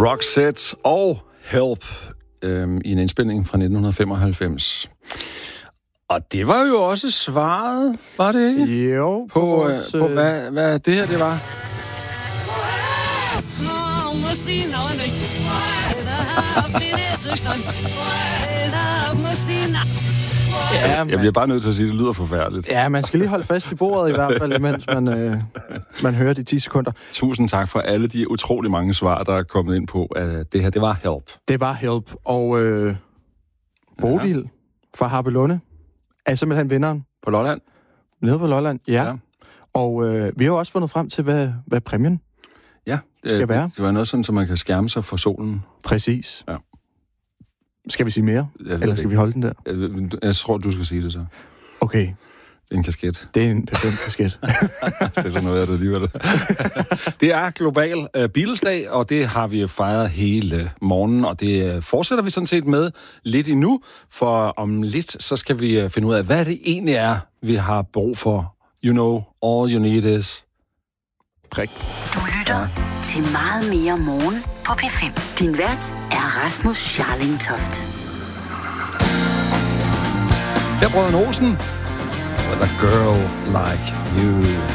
Roxette og Help i en indspilning fra 1995. Og det var jo også svaret, var det ikke? Jo. På hvad det her det var. Ja, jeg bliver bare nødt til at sige, at det lyder forfærdeligt. Ja, man skal lige holde fast i bordet i hvert fald, imens man hører de 10 sekunder. Tusind tak for alle de utrolig mange svar, der er kommet ind på, at det her, det var Help. Det var Help, og Bodil fra Harpelunde er simpelthen vinderen. På Lolland? Nede på Lolland, ja. Og vi har jo også fundet frem til, hvad præmien skal være. Det var noget sådan, så man kan skærme sig for solen. Præcis. Ja. Skal vi sige mere? Eller skal vi holde den der? Jeg tror, du skal sige det så. Okay. En kasket. Det er en bestemt kasket. Det er sådan noget af det alligevel. Det er global Beatles-dag, og det har vi fejret hele morgenen, og det fortsætter vi sådan set med lidt endnu, for om lidt, så skal vi finde ud af, hvad det egentlig er, vi har brug for. You know, all you need is... Prik. Du lytter til meget mere morgen på P5. Din vært er Rasmus Scharling Toft. Der Brødrene Olsen. With a girl like you.